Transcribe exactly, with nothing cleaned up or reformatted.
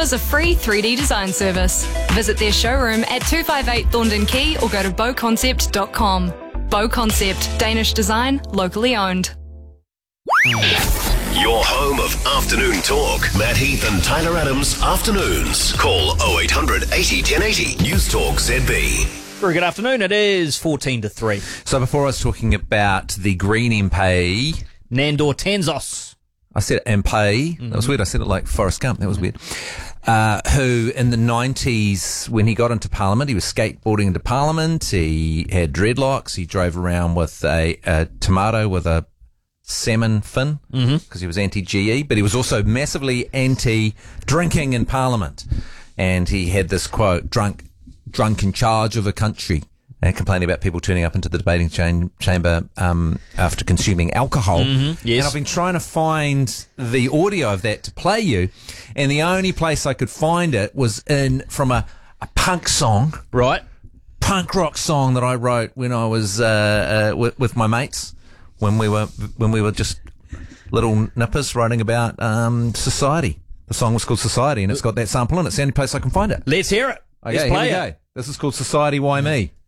offers a free three D design service. Visit their showroom at two five eight Thorndon Quay or go to bow concept dot com. Bow Concept, Danish design, locally owned. Your home of afternoon talk. Matt Heath and Tyler Adams, afternoons. Call oh eight hundred eighty ten eighty. News Talk Z B. Very good afternoon. It is fourteen to three. So before I was talking about the Green M P, Nandor Tanzos. I said M P. Mm-hmm. That was weird. I said it like Forrest Gump. That was weird. Uh, who in the nineties, when he got into Parliament, he was skateboarding into Parliament. He had dreadlocks. He drove around with a, a tomato with a salmon fin because mm-hmm. he was anti-G E, but he was also massively anti-drinking in Parliament. And he had this quote, drunk, drunk in charge of a country, and complaining about people turning up into the debating cha- chamber um, after consuming alcohol. Mm-hmm. Yes. And I've been trying to find the audio of that to play you, and the only place I could find it was in from a, a punk song, right? Punk rock song that I wrote when I was uh, uh, with, with my mates when we were when we were just little nippers writing about um, society. The song was called Society, and it's got that sample in it. It's the only place I can find it. Let's hear it. Okay, Let's here play we it. go. This is called Society, Why Me?